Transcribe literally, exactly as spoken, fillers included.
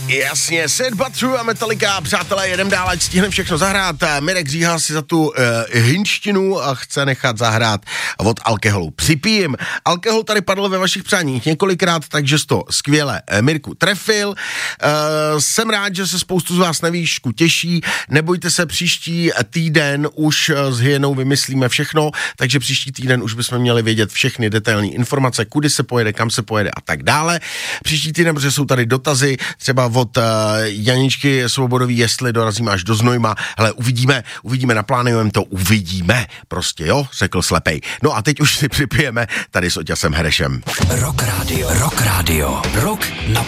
Jasně, Sid Butler a Metallica, přátelé, jedem dál, ať stihneme všechno zahrát. Mirek říhal si za tu uh, hinštinu a chce nechat zahrát od alkoholu. Připijím. Alkohol tady padl ve vašich přáních několikrát, takže jsi to skvěle, uh, Mirku, trefil. Uh, jsem rád, že se spoustu z vás na výšku těší. Nebojte se, příští týden už uh, s hyenou vymyslíme všechno, takže příští týden už bychom měli vědět všechny detailní informace, kudy se pojede, kam se pojede a tak dále. Příští týden, protože jsou tady dotazy, třeba od uh, Janičky Svobodový, jestli dorazíme až do Znojma. Hele, uvidíme, uvidíme, naplánujeme to, uvidíme. Prostě, jo, řekl slepej. No a teď už si připijeme tady s Oťasem Herešem. Rock Radio, Rock Radio, Rock na